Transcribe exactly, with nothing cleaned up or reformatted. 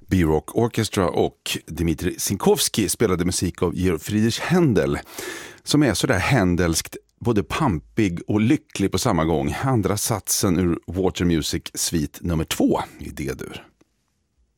B-Rock Orchestra och Dmitrij Sinkovsky spelade musik av Georg Friedrich Händel, som är sådär händelskt både pampig och lycklig på samma gång. Andra satsen ur Water Music Suite nummer två i D-dur.